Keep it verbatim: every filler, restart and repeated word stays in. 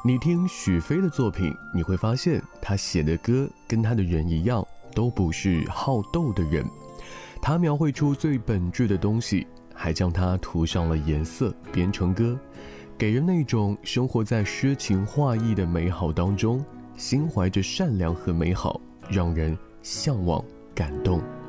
你听许飞的作品，你会发现他写的歌跟他的人一样，都不是好斗的人。他描绘出最本质的东西，还将它涂上了颜色，编成歌，给人那种生活在诗情画意的美好当中，心怀着善良和美好，让人向往感动。